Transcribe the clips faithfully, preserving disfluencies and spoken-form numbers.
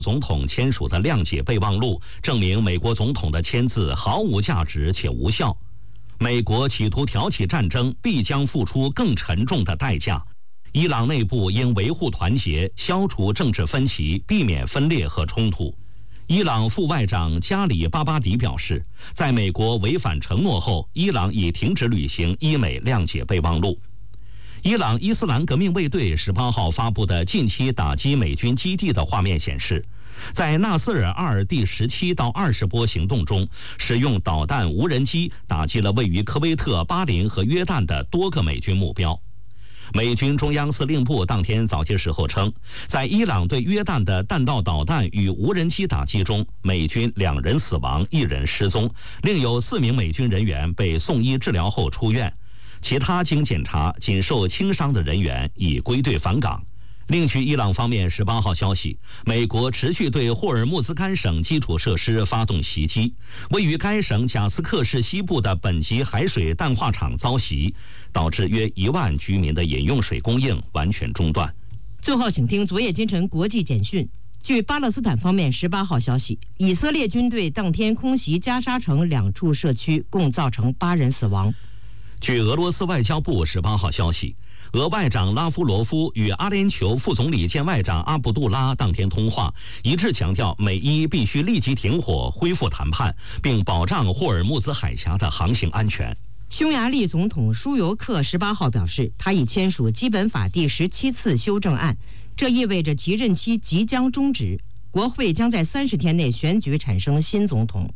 总统签署的谅解备忘录，证明美国总统的签字毫无价值且无效。美国企图挑起战争，必将付出更沉重的代价。伊朗内部应维护团结，消除政治分歧，避免分裂和冲突。伊朗副外长加里巴巴迪表示，在美国违反承诺后，伊朗已停止履行伊美谅解备忘录。伊朗伊斯兰革命卫队十八号发布的近期打击美军基地的画面显示，在纳斯尔二第十七到二十波行动中，使用导弹无人机打击了位于科威特、巴林和约旦的多个美军目标。美军中央司令部当天早些时候称，在伊朗对约旦的弹道导弹与无人机打击中，美军两人死亡，一人失踪，另有四名美军人员被送医治疗后出院。其他经检查仅受轻伤的人员已归队返岗。另据伊朗方面十八号消息，美国持续对霍尔木兹干省基础设施发动袭击，位于该省贾斯克市西部的本级海水淡化厂遭袭，导致约一万居民的饮用水供应完全中断。 最后，请听昨夜今晨国际简讯。据巴勒斯坦方面十八号消息，以色列军队当天空袭加沙城两处社区，共造成八人死亡。 据俄罗斯外交部十八号消息，俄外长拉夫罗夫与阿联酋副总理兼外长阿卜杜拉当天通话，一致强调美伊必须立即停火、恢复谈判，并保障霍尔木兹海峡的航行安全。 匈牙利总统舒尤克十八号表示，他已签署基本法第十七次修正案，这意味着其任期即将终止，国会将在三十天内选举产生新总统。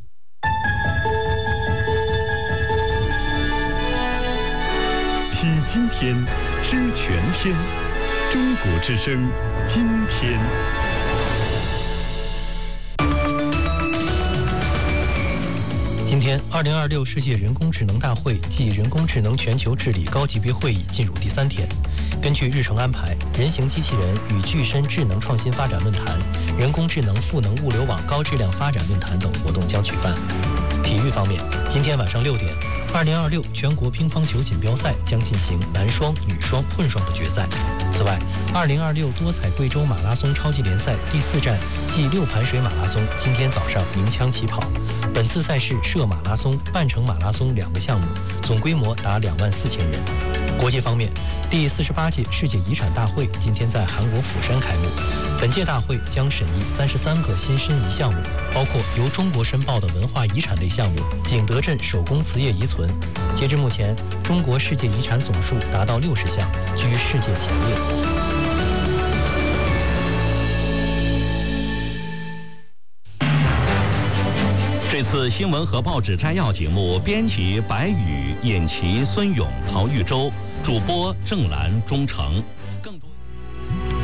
听今天，知全天，中国之声，今天。 今天，二零二六世界人工智能大会暨人工智能全球治理高级别会议进入第三天。根据日程安排，人形机器人与具身智能创新发展论坛、人工智能赋能物流网高质量发展论坛等活动将举办。体育方面，今天晚上六点，二零二六全国乒乓球锦标赛将进行男双、女双、混双的决赛。此外，二零二六多彩贵州马拉松超级联赛第四站暨六盘水马拉松今天早上鸣枪起跑。本次赛事涉马拉松、半程马拉松两个项目，总规模达两万四千人。国际方面，第四十八届世界遗产大会今天在韩国釜山开幕。本届大会将审议三十三个新申遗项目，包括由中国申报的文化遗产类项目景德镇手工瓷业遗存。截至目前，中国世界遗产总数达到六十项，居世界前列。 这次新闻和报纸摘要节目，编辑白宇、尹奇、孙勇、陶玉洲，主播郑兰、钟诚。